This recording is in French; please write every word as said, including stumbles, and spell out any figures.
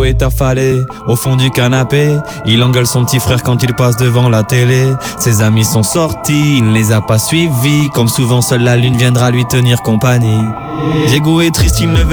est affalé au fond du canapé. Il engueule son petit frère quand il passe devant la télé. Ses amis sont sortis, il ne les a pas suivis. Comme souvent seule la lune viendra lui tenir compagnie. Diego est triste, il ne veut